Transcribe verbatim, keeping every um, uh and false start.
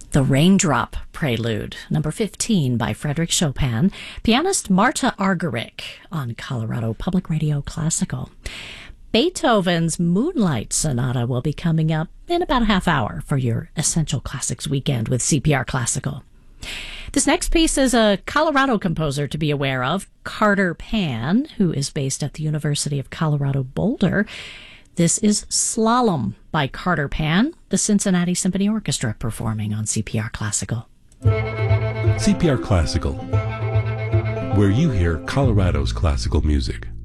The Raindrop Prelude, number fifteen by Frédéric Chopin, pianist Marta Argerich on Colorado Public Radio Classical. Beethoven's Moonlight Sonata will be coming up in about a half hour for your Essential Classics weekend with C P R Classical. This next piece is a Colorado composer to be aware of, Carter Pan, who is based at the University of Colorado Boulder. This is Slalom by Carter Pan, the Cincinnati Symphony Orchestra performing on C P R Classical. C P R Classical, where you hear Colorado's classical music.